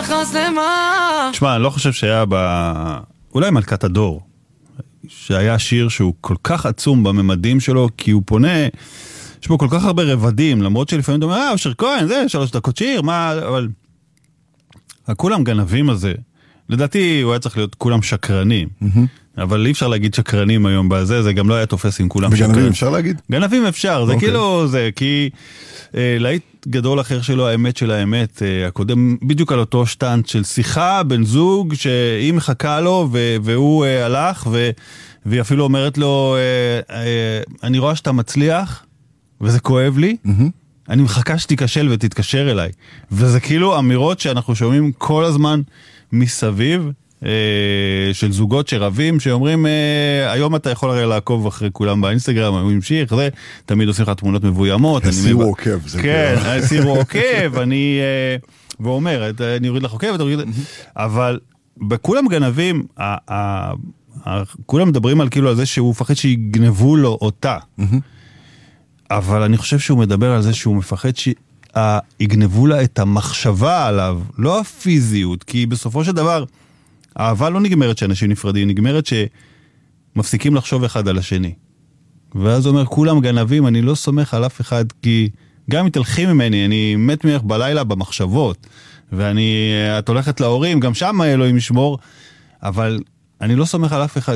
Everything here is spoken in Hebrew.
יחס למה. תשמע, אני לא חושב שהיה אולי מלכת הדור, שהיה שיר שהוא כל כך עצום בממדים שלו, כי הוא פונה, יש בו כל כך הרבה רבדים, למרות שלפעמים אתה אומר, אושר כהן, זה 3 דקות שיר, מה, אבל הכולם גנבים הזה, לדעתי הוא היה צריך להיות כולם שקרנים, אבל אי אפשר להגיד שקרנים היום בזה, זה גם לא היה תופס עם כולם שקרנים. וגנבים אפשר להגיד? גנבים אפשר, זה כאילו זה, כי להיט גדול אחר שלו, האמת של האמת, הקודם בדיוק על אותו שטנט של שיחה, בן זוג, שהיא מחכה לו, והוא הלך, והיא אפילו אומרת לו, אני רואה שאתה מצליח, וזה כואב לי, אני מחכה שתיכשל ותתקשר אליי. וזה כאילו אמירות שאנחנו שומעים כל הזמן מסביב, של זוגות שרבים, שאומרים, היום אתה יכול הרי לעקוב אחרי כולם באינסטגרם, הוא המשיך, זה, תמיד עושים לך תמונות מבוימות. הסירו עוקב. כן, הסירו עוקב, ואומר, אני אוריד לך עוקב, אבל בכולם גנבים, כולם מדברים על כאילו על זה שהוא מפחד שיגנבו לו אותה. אבל אני חושב שהוא מדבר על זה שהוא מפחד שיגנבו לה את המחשבה עליו, לא הפיזיות, כי בסופו של דבר, האהבה לא נגמרת שאנשים נפרדים, נגמרת שמפסיקים לחשוב אחד על השני. ואז הוא אומר, כולם גנבים, אני לא סומך על אף אחד, כי גם אם תלכי ממני, אני מת ממך בלילה במחשבות, ואת הולכת להורים, גם שם אלוהים ישמור, אבל אני לא סומך על אף אחד